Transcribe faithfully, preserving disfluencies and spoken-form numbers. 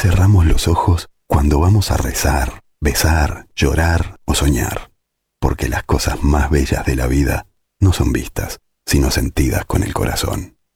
cerramos los ojos cuando vamos a rezar, besar, llorar o soñar, porque las cosas más bellas de la vida no son vistas, sino sentidas con el corazón.